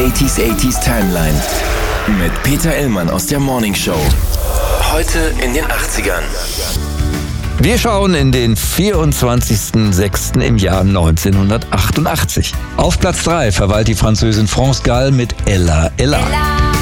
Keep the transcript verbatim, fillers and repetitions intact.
achtziger achtziger Timeline mit Peter Illmann aus der Morning Show. Heute in den achtzigern. Wir schauen in den vierundzwanzigsten sechsten im Jahr neunzehnhundertachtundachtzig. Auf Platz drei verweilt die Französin France Gall mit Ella Ella. Ella.